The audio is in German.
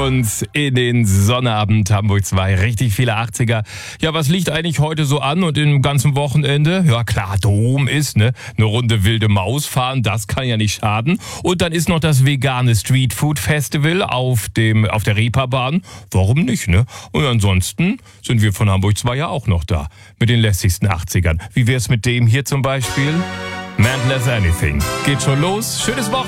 uns in den Sonnabend Hamburg 2. Richtig viele 80er. Ja, was liegt eigentlich heute so an und im ganzen Wochenende? Ja klar, Dom ist, ne? Eine Runde wilde Maus fahren, das kann ja nicht schaden. Und dann ist noch das vegane Streetfood Festival auf der Reeperbahn. Warum nicht, ne? Und ansonsten sind wir von Hamburg 2 ja auch noch da. Mit den lässigsten 80ern. Wie wär's mit dem hier zum Beispiel? Man Less Anything. Geht schon los. Schönes Wochenende.